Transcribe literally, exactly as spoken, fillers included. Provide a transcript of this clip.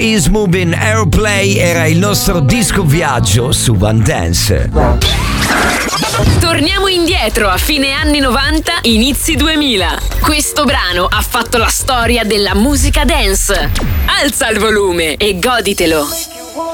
Is Moving Airplay era il nostro disco viaggio su One Dance. Torniamo indietro a fine anni novanta, inizi duemila. Questo brano ha fatto la storia della musica dance. Alza il volume e goditelo.